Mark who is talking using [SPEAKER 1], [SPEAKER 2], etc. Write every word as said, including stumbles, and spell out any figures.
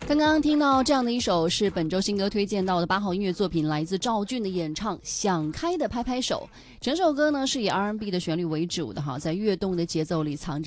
[SPEAKER 1] 刚刚听到这样的一首是本周新歌推荐到的八号音乐作品，来自赵俊的演唱《想开的拍拍手》。整首歌呢是以 R and B 的旋律为主的哈，在跃动的节奏里藏着